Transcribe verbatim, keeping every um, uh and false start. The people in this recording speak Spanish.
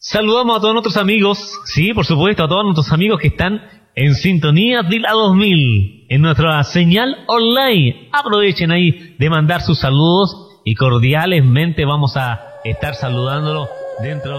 Saludamos a todos nuestros amigos, sí, por supuesto, a todos nuestros amigos que están en sintonía de la dos mil, en nuestra señal online. Aprovechen ahí de mandar sus saludos y cordialmente vamos a estar saludándolo dentro